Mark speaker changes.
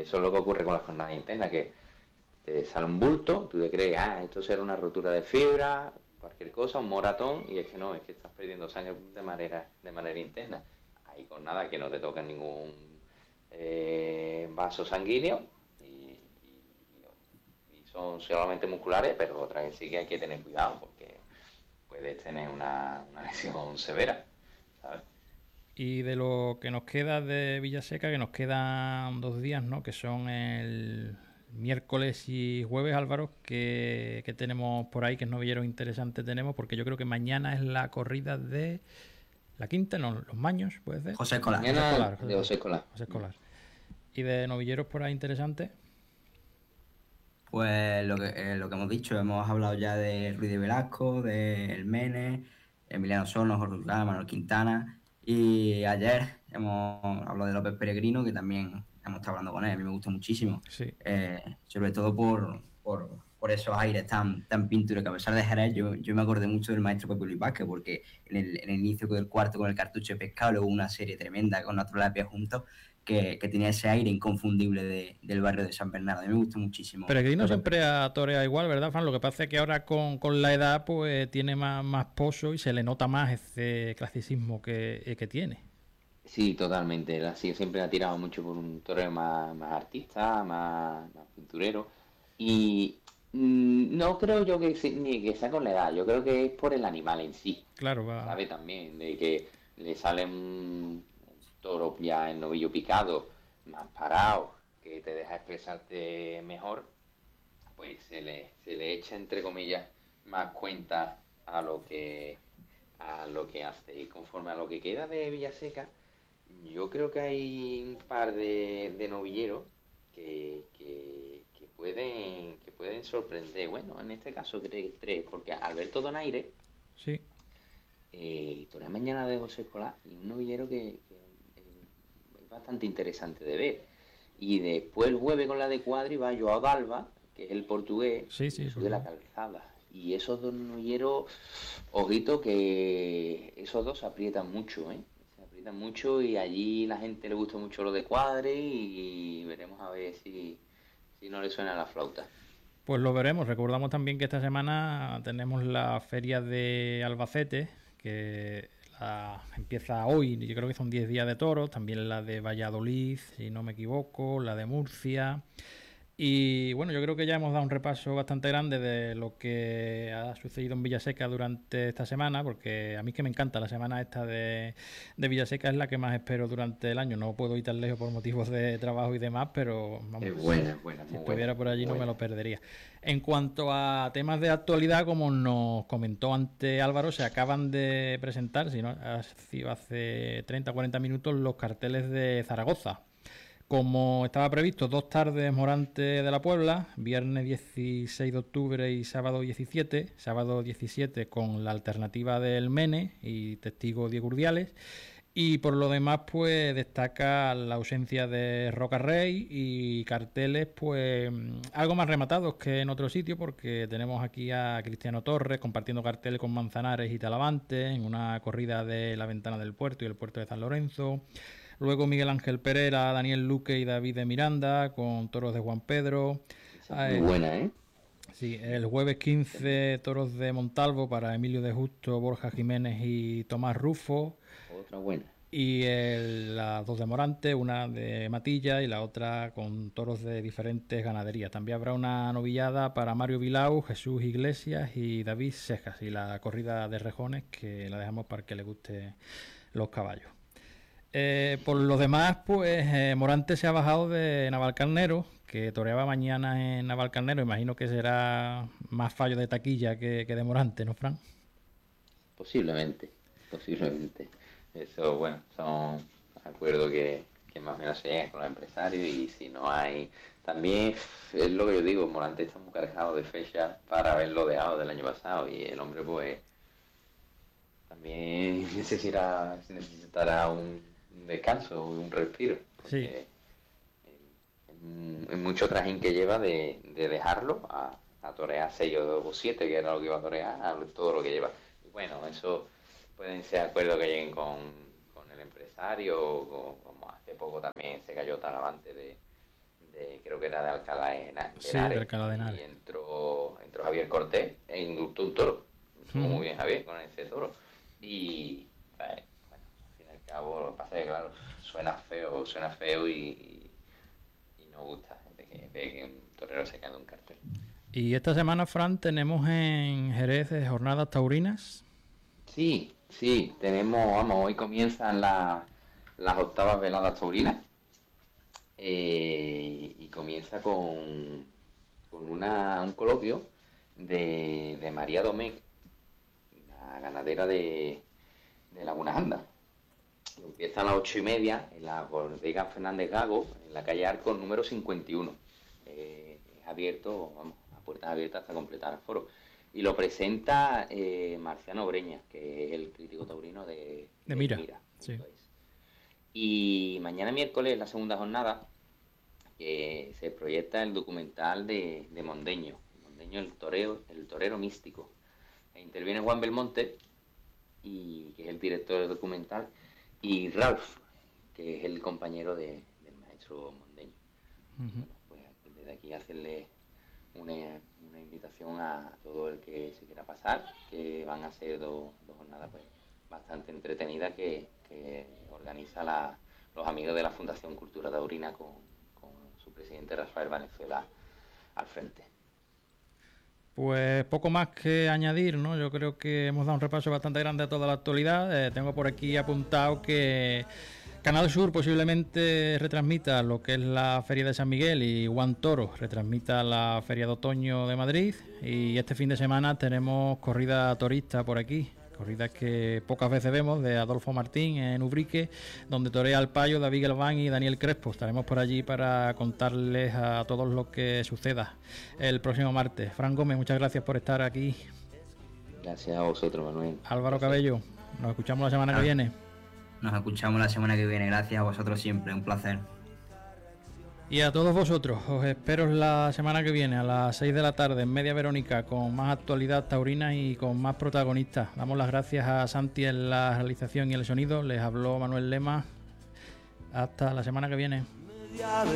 Speaker 1: eso es lo que ocurre con las jornadas internas, que te sale un bulto, tú te crees, esto será una rotura de fibra, cualquier cosa, un moratón, y es que no, es que estás perdiendo sangre de manera interna. Ahí con nada, que no te toca ningún vaso sanguíneo, y son solamente musculares, pero otra vez sí que hay que tener cuidado, porque puedes tener una lesión severa, ¿sabes?
Speaker 2: Y de lo que nos queda de Villaseca, que nos quedan 2 días, ¿no? Que son el miércoles y jueves, Álvaro, que tenemos por ahí, que novilleros interesantes tenemos, porque yo creo que mañana es la corrida de la quinta, no, los Maños, puede ser.
Speaker 3: José Escolar.
Speaker 2: José
Speaker 1: Mañana
Speaker 2: Escolar, José
Speaker 1: de
Speaker 2: Escolar.
Speaker 1: José Escolar.
Speaker 2: José Escolar. Y de novilleros por ahí interesantes.
Speaker 3: Pues lo que hemos dicho, hemos hablado ya de Ruiz de Velasco, de El Mene, Emiliano Sorno, Jorge Urgada, Manuel Quintana. Y ayer hemos hablado de López Peregrino, que también hemos estado hablando con él. A mí me gusta muchísimo.
Speaker 2: Sí.
Speaker 3: Sobre todo por esos aires tan pintorescos. A pesar de Jerez, yo me acordé mucho del maestro Pepe Luis Vázquez, porque en el inicio del cuarto con el cartucho de pescado, luego una serie tremenda con Nuestro Lápiz juntos, que tenía ese aire inconfundible del barrio de San Bernardo. A mí me gusta muchísimo.
Speaker 2: Peregrino siempre torea igual, ¿verdad, Fran? Lo que pasa es que ahora con la edad pues tiene más pozo y se le nota más ese clasicismo que tiene.
Speaker 1: Sí, totalmente. Siempre ha tirado mucho por un torero más artista, más pinturero. Y no creo yo ni que sea con la edad, yo creo que es por el animal en sí.
Speaker 2: Claro, va.
Speaker 1: ¿Sabe? También, de que le sale un toro ya en novillo picado, más parado, que te deja expresarte mejor, pues se le echa, entre comillas, más cuenta a lo que hace. Y conforme a lo que queda de Villaseca, yo creo que hay un par de novilleros que pueden sorprender. Bueno, en este caso tres, porque Alberto Donaire,
Speaker 2: Sí.
Speaker 1: torea mañana de José Escolar, y un novillero que es bastante interesante de ver. Y después el jueves con la de Cuadri va Joao Dalva, que es el portugués,
Speaker 2: Sí,
Speaker 1: y
Speaker 2: sí,
Speaker 1: Jesús de la Calzada. Y esos dos novilleros, ojito que esos dos se aprietan mucho, ¿eh? Se aprietan mucho, y allí la gente le gusta mucho lo de Cuadri, y veremos a ver si no le suena la flauta.
Speaker 2: Pues lo veremos. Recordamos también que esta semana tenemos la feria de Albacete, que empieza hoy, yo creo que son 10 días de toros, también la de Valladolid, si no me equivoco, la de Murcia. Y bueno, yo creo que ya hemos dado un repaso bastante grande de lo que ha sucedido en Villaseca durante esta semana, porque a mí que me encanta la semana esta de Villaseca, es la que más espero durante el año. No puedo ir tan lejos por motivos de trabajo y demás, pero vamos,
Speaker 1: Es buena,
Speaker 2: si
Speaker 1: muy
Speaker 2: estuviera
Speaker 1: buena,
Speaker 2: por allí
Speaker 1: muy
Speaker 2: no me
Speaker 1: buena.
Speaker 2: lo perdería. En cuanto a temas de actualidad, como nos comentó antes Álvaro, se acaban de presentar, si no ha sido hace 30 o 40 minutos, los carteles de Zaragoza. Como estaba previsto, 2 tardes Morante de la Puebla, viernes 16 de octubre y sábado 17. Sábado 17 con la alternativa del Mene y testigo Diego Urdiales. Y por lo demás, pues destaca la ausencia de Roca Rey y carteles, pues algo más rematados que en otro sitio, porque tenemos aquí a Cristiano Torres compartiendo carteles con Manzanares y Talavante en una corrida de la Ventana del Puerto y el Puerto de San Lorenzo. Luego Miguel Ángel Pereira, Daniel Luque y David de Miranda con toros de Juan Pedro.
Speaker 1: Esa es muy buena, ¿eh?
Speaker 2: Sí, el jueves 15 toros de Montalvo para Emilio de Justo, Borja Jiménez y Tomás Rufo.
Speaker 1: Otra buena.
Speaker 2: Y las dos de Morante, una de Matilla y la otra con toros de diferentes ganaderías. También habrá una novillada para Mario Vilau, Jesús Iglesias y David Sejas. Y la corrida de rejones, que la dejamos para que le guste los caballos. Por lo demás, pues Morante se ha bajado de Navalcarnero, que toreaba mañana en Navalcarnero. Imagino que será más fallo de taquilla que de Morante, ¿no, Fran?
Speaker 1: Posiblemente. Eso, bueno, son acuerdos que más o menos se llegan con los empresarios, y si no hay... También es lo que yo digo, Morante está muy cargado de fecha para haberlo dejado del año pasado, y el hombre pues también necesitará un descanso, un respiro,
Speaker 2: Sí.
Speaker 1: porque en mucho trajín que lleva de dejarlo a torear 6 o 7, que era lo que iba a torear, a todo lo que lleva. Y bueno, eso pueden ser acuerdos que lleguen con el empresario, como hace poco también se cayó Talavante creo que era de Alcalá de Henares.
Speaker 2: Sí, de Alcalá de Henares.
Speaker 1: Y entró Javier Cortés e indultó un toro. Estuvo muy bien Javier con ese toro. Y bueno, al fin y al cabo, lo que pasa es que claro, suena feo y no gusta de que un torero se quede en un cartel.
Speaker 2: Y esta semana, Fran, tenemos en Jerez jornadas taurinas.
Speaker 1: Sí, tenemos, hoy comienzan las 8ª veladas taurinas y comienza con un coloquio de María Domecq, la ganadera de Laguna Anda. Empieza a las 8:30 en la bodega Fernández Gago, en la calle Arcos número 51. Es abierto, a puertas abiertas hasta completar el foro. Y lo presenta Marciano Breñas, que es el crítico taurino de
Speaker 2: Mira. Sí.
Speaker 1: Y mañana miércoles, la segunda jornada, se proyecta el documental de Mondeño. Mondeño, el torero místico. Interviene Juan Belmonte, que es el director del documental, y Ralph, que es el compañero del maestro Mondeño. Bueno, pues desde aquí hacerle una invitación a todo el que se quiera pasar, que van a ser dos jornadas pues bastante entretenidas que organiza los amigos de la Fundación Cultura Taurina con su presidente Rafael Valenzuela al frente.
Speaker 2: Pues poco más que añadir, ¿no? Yo creo que hemos dado un repaso bastante grande a toda la actualidad. Tengo por aquí apuntado que Canal Sur posiblemente retransmita lo que es la Feria de San Miguel y One Toro retransmita la Feria de Otoño de Madrid. Y este fin de semana tenemos corrida torista por aquí. Corridas que pocas veces vemos, de Adolfo Martín en Ubrique, donde torea el Payo, David Galván y Daniel Crespo. Estaremos por allí para contarles a todos lo que suceda el próximo martes. Fran Gómez, muchas gracias por estar aquí.
Speaker 1: Gracias a vosotros, Manuel.
Speaker 2: Álvaro Cabello, nos escuchamos la semana que viene.
Speaker 3: Nos escuchamos la semana que viene. Gracias a vosotros siempre, un placer.
Speaker 2: Y a todos vosotros, os espero la semana que viene a las 6 de la tarde en Media Verónica con más actualidad taurina y con más protagonistas. Damos las gracias a Santi en la realización y el sonido. Les habló Manuel Lema. Hasta la semana que viene.